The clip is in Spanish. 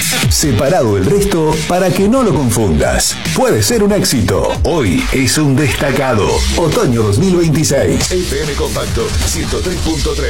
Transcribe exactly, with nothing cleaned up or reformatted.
Separado del resto para que no lo confundas. Puede ser un éxito. Hoy es un destacado. Otoño dos mil veintiséis. F M Compacto ciento tres punto tres.